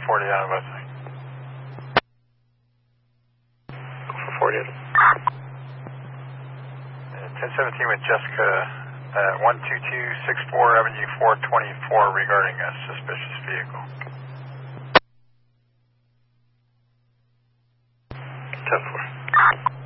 40 out of Wesley. 40. 1017 with Jessica at 12264 Avenue 424 regarding a suspicious vehicle.